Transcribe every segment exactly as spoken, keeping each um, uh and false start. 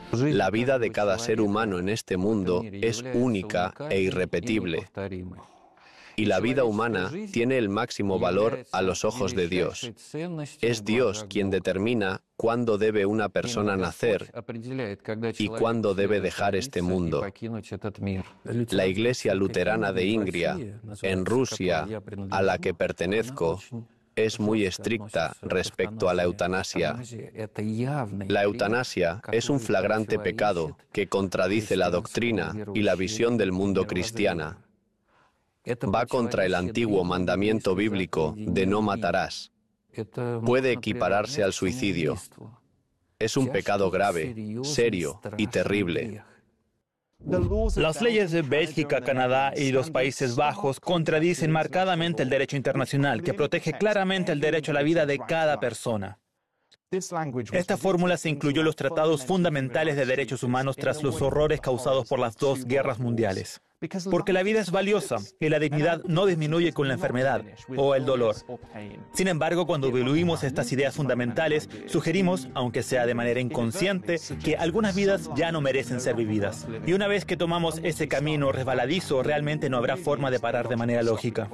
La vida de cada ser humano en este mundo es única e irrepetible. Y la vida humana tiene el máximo valor a los ojos de Dios. Es Dios quien determina cuándo debe una persona nacer y cuándo debe dejar este mundo. La Iglesia Luterana de Ingria, en Rusia, a la que pertenezco, es muy estricta respecto a la eutanasia. La eutanasia es un flagrante pecado que contradice la doctrina y la visión del mundo cristiana. Va contra el antiguo mandamiento bíblico de no matarás. Puede equipararse al suicidio. Es un pecado grave, serio y terrible. Las leyes de Bélgica, Canadá y los Países Bajos contradicen marcadamente el derecho internacional, que protege claramente el derecho a la vida de cada persona. Esta fórmula se incluyó en los tratados fundamentales de derechos humanos tras los horrores causados por las dos guerras mundiales. Porque la vida es valiosa y la dignidad no disminuye con la enfermedad o el dolor. Sin embargo, cuando evaluamos estas ideas fundamentales, sugerimos, aunque sea de manera inconsciente, que algunas vidas ya no merecen ser vividas. Y una vez que tomamos ese camino resbaladizo, realmente no habrá forma de parar de manera lógica.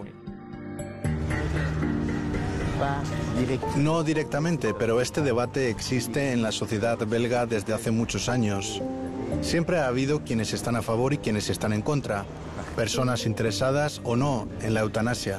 No directamente, pero este debate existe en la sociedad belga desde hace muchos años. Siempre ha habido quienes están a favor y quienes están en contra, personas interesadas o no en la eutanasia.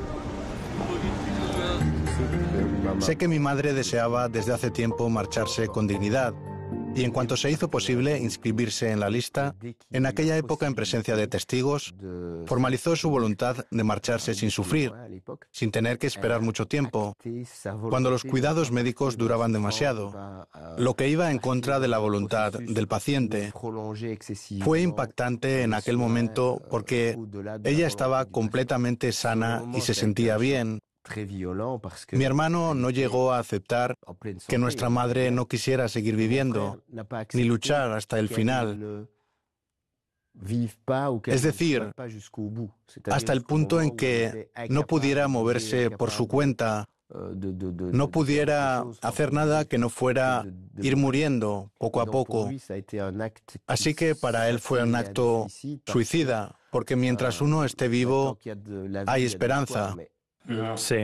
Sé que mi madre deseaba desde hace tiempo marcharse con dignidad, y en cuanto se hizo posible inscribirse en la lista, en aquella época en presencia de testigos, formalizó su voluntad de marcharse sin sufrir, sin tener que esperar mucho tiempo, cuando los cuidados médicos duraban demasiado, lo que iba en contra de la voluntad del paciente. Fue impactante en aquel momento porque ella estaba completamente sana y se sentía bien. Mi hermano no llegó a aceptar que nuestra madre no quisiera seguir viviendo, ni luchar hasta el final. Es decir, hasta el punto en que no pudiera moverse por su cuenta, no pudiera hacer nada que no fuera ir muriendo poco a poco. Así que para él fue un acto suicida, porque mientras uno esté vivo, hay esperanza. Sí.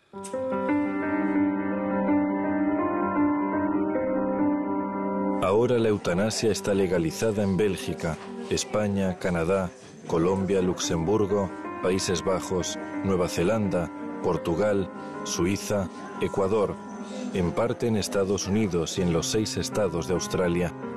Ahora la eutanasia está legalizada en Bélgica, España, Canadá, Colombia, Luxemburgo, Países Bajos, Nueva Zelanda, Portugal, Suiza, Ecuador, en parte en Estados Unidos y en los seis estados de Australia.